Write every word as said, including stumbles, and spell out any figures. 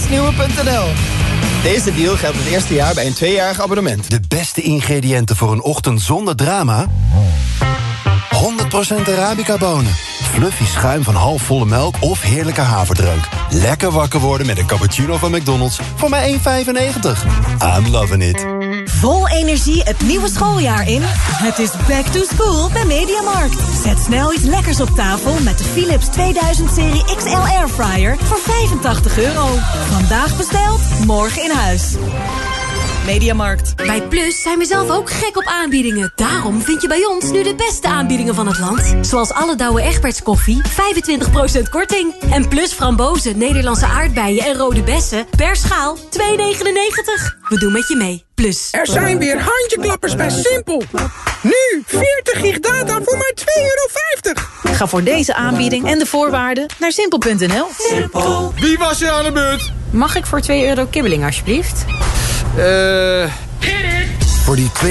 gloednieuwe punt n l. Deze deal geldt het eerste jaar bij een tweejarig abonnement. De beste ingrediënten voor een ochtend zonder drama? honderd procent Arabica-bonen. Fluffy schuim van halfvolle melk of heerlijke haverdrank. Lekker wakker worden met een cappuccino van McDonald's voor maar één vijfennegentig. I'm loving it. Vol energie het nieuwe schooljaar in. Het is back to school bij Mediamarkt. Zet snel iets lekkers op tafel met de Philips tweeduizend serie X L Airfryer voor vijfentachtig euro. Vandaag besteld, morgen in huis. Mediamarkt. Bij Plus zijn we zelf ook gek op aanbiedingen. Daarom vind je bij ons nu de beste aanbiedingen van het land. Zoals alle Douwe Egberts koffie, vijfentwintig procent korting. En Plus frambozen, Nederlandse aardbeien en rode bessen per schaal twee negenennegentig. We doen met je mee. Plus. Er zijn weer handjeklappers bij Simpel. Nu veertig gig data voor maar twee euro vijftig. Ga voor deze aanbieding en de voorwaarden naar simpel punt n l. Simpel. Wie was er aan de beurt? Mag ik voor twee euro kibbeling alsjeblieft? Eh... Voor die